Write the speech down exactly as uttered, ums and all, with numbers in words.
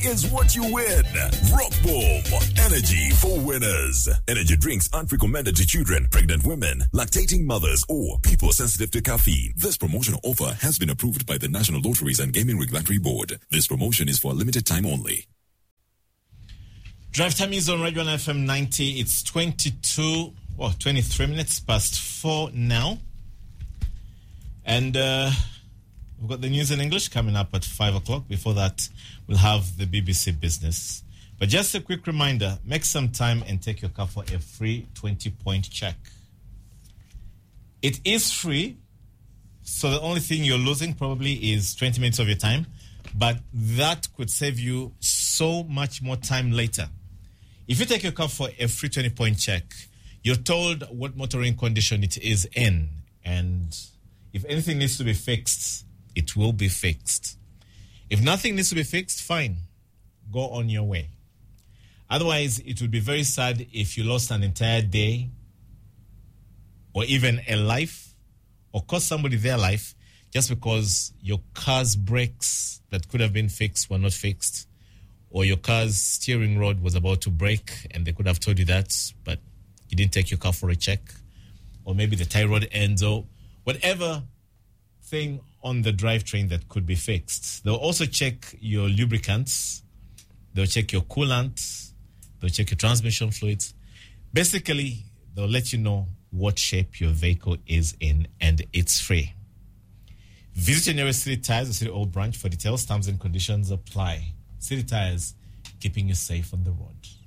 is what you win. Rock Boom, energy for winners. Energy drinks aren't recommended to children, pregnant women, lactating mothers, or people sensitive to caffeine. This promotional offer has been approved by the National Lotteries and Gaming Regulatory Board. This promotion is for a limited time only. Drive time is on Radio F M ninety. It's twenty-two, well, twenty-three minutes past four now. And uh, we've got the news in English coming up at five o'clock. Before that, we'll have the B B C Business. But just a quick reminder, make some time and take your car for a free twenty-point check. It is free, so the only thing you're losing probably is twenty minutes of your time. But that could save you so much more time later. If you take your car for a free twenty-point check, you're told what motoring condition it is in. And if anything needs to be fixed, it will be fixed. If nothing needs to be fixed, fine. Go on your way. Otherwise, it would be very sad if you lost an entire day or even a life or cost somebody their life just because your car's brakes that could have been fixed were not fixed, or your car's steering rod was about to break and they could have told you that, but you didn't take your car for a check, or maybe the tie rod ends, or whatever thing on the drivetrain that could be fixed. They'll also check your lubricants, they'll check your coolant, they'll check your transmission fluids. Basically, they'll let you know what shape your vehicle is in, and it's free. Visit your nearest City Tires or City Oil branch for details. Terms and conditions apply. City Tires, keeping you safe on the road.